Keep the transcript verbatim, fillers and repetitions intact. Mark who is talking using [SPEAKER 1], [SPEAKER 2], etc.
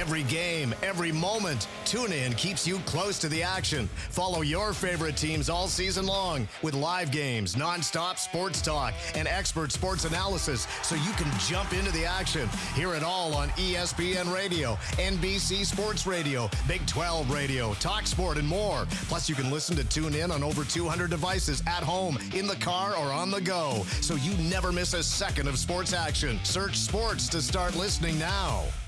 [SPEAKER 1] Every game, every moment, TuneIn keeps you close to the action. Follow your favorite teams all season long with live games, nonstop sports talk, and expert sports analysis so you can jump into the action. Hear it all on E S P N Radio, N B C Sports Radio, Big twelve Radio, Talk Sport, and more. Plus, you can listen to TuneIn on over two hundred devices at home, in the car, or on the go, so you never miss a second of sports action. Search sports to start listening now.